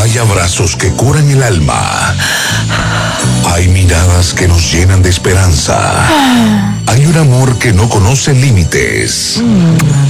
Hay abrazos que curan el alma. Hay miradas que nos llenan de esperanza. Hay un amor que no conoce límites.